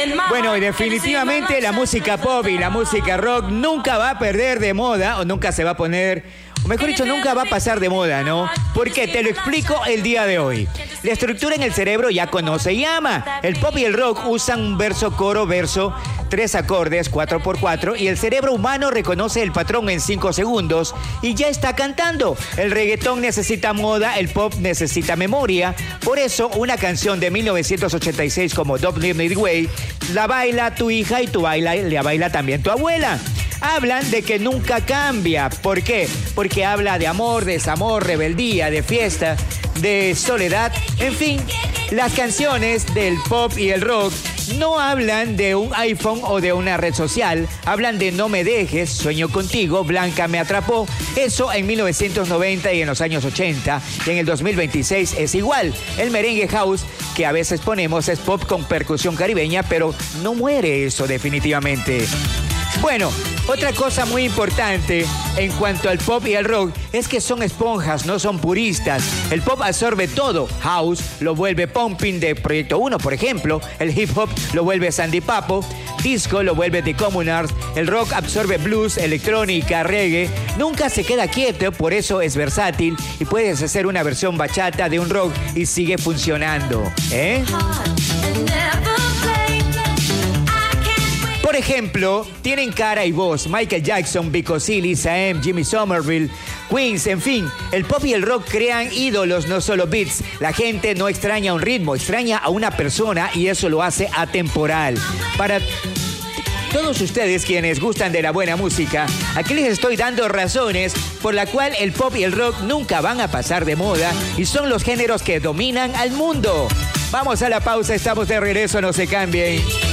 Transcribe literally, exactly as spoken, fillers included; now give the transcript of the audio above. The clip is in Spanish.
Bueno, y definitivamente la música pop y la música rock nunca va a perder de moda o nunca se va a poner, o mejor dicho, nunca va a pasar de moda, ¿no? Porque te lo explico el día de hoy. La estructura en el cerebro ya conoce y ama. El pop y el rock usan un verso, coro, verso, tres acordes, cuatro por cuatro, y el cerebro humano reconoce el patrón en cinco segundos y ya está cantando. El reggaetón necesita moda, el pop necesita memoria. Por eso, una canción de mil novecientos ochenta y seis como Don't Leave Me Way la baila tu hija y tu baila, la baila también tu abuela. Hablan de que nunca cambia. ¿Por qué? Porque habla de amor, desamor, rebeldía, de fiesta, de soledad. En fin, las canciones del pop y el rock no hablan de un iPhone o de una red social. Hablan de No me dejes, Sueño contigo, Blanca me atrapó. Eso en mil novecientos noventa y en los años ochenta. Y en el dos mil veintiséis es igual. El merengue house que a veces ponemos es pop con percusión caribeña, pero no muere eso definitivamente. Bueno, otra cosa muy importante en cuanto al pop y al rock es que son esponjas, no son puristas. El pop absorbe todo. House lo vuelve Pumping de Proyecto uno, por ejemplo. El hip hop lo vuelve Sandy Papo. Disco lo vuelve The Communards. El rock absorbe blues, electrónica, reggae. Nunca se queda quieto, por eso es versátil. Y puedes hacer una versión bachata de un rock y sigue funcionando. ¿Eh? Por ejemplo, tienen cara y voz. Michael Jackson, Vico C, Lisa M, Jimmy Somerville, Queens, en fin. El pop y el rock crean ídolos, no solo beats. La gente no extraña un ritmo, extraña a una persona y eso lo hace atemporal. Para todos ustedes quienes gustan de la buena música, aquí les estoy dando razones por la cual el pop y el rock nunca van a pasar de moda y son los géneros que dominan al mundo. Vamos a la pausa, estamos de regreso, no se cambien.